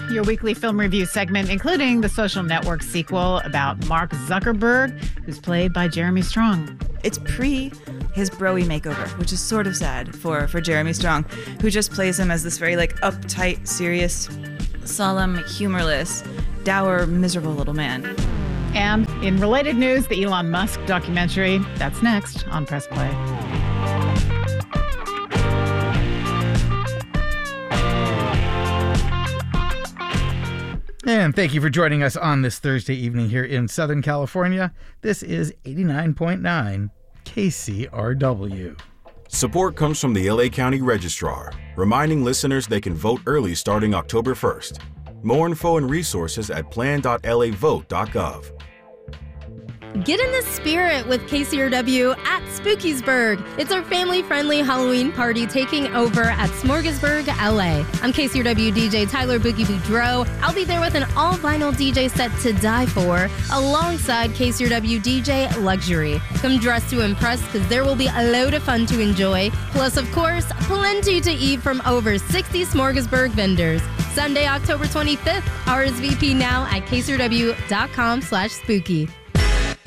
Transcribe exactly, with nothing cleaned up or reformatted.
your weekly film review segment, including the Social Network sequel about Mark Zuckerberg, who's played by Jeremy Strong. It's pre his Broy makeover, which is sort of sad for, for Jeremy Strong, who just plays him as this very like uptight, serious, solemn, humorless, dour, miserable little man. And in related news, the Elon Musk documentary. That's next on Press Play. And thank you for joining us on this Thursday evening here in Southern California. This is eighty-nine point nine K C R W. Support comes from the L A County Registrar, reminding listeners they can vote early starting October first. More info and resources at plan dot l a vote dot gov. Get in the spirit with K C R W at Spookiesburg. It's our family-friendly Halloween party taking over at Smorgasburg, L A. I'm K C R W D J Tyler Boogie Boudreaux. I'll be there with an all-vinyl D J set to die for, alongside K C R W D J Luxury. Come dressed to impress, because there will be a load of fun to enjoy. Plus, of course, plenty to eat from over sixty Smorgasburg vendors. Sunday, October twenty-fifth. R S V P now at k c r w dot com slash spooky.